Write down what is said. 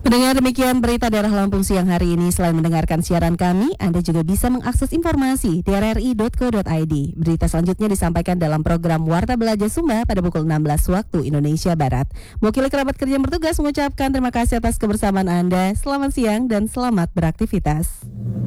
Pendengar, demikian berita daerah Lampung siang hari ini. Selain mendengarkan siaran kami, Anda juga bisa mengakses informasi di rri.co.id. Berita selanjutnya disampaikan dalam program Warta Belajar Sumba pada pukul 16 waktu Indonesia Barat. Mewakili kerabat kerja yang bertugas mengucapkan terima kasih atas kebersamaan Anda. Selamat siang dan selamat beraktivitas.